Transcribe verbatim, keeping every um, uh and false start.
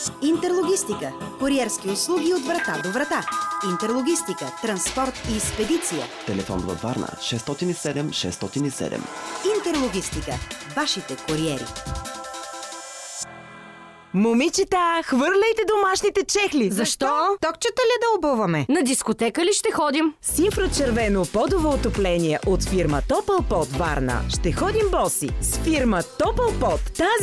Интерлогистика. Куриерски услуги от врата до врата. Интерлогистика, транспорт и експедиция. Телефон във Варна шест зет и седем шест зет и седем. Интерлогистика. Вашите куриери. Момичета, хвърляйте домашните чехли! Защо? Токчета ли да обуваме? На дискотека ли ще ходим? С инфрачервено подово отопление от фирма Топъл Под Варна ще ходим боси с фирма Топъл Под. Тази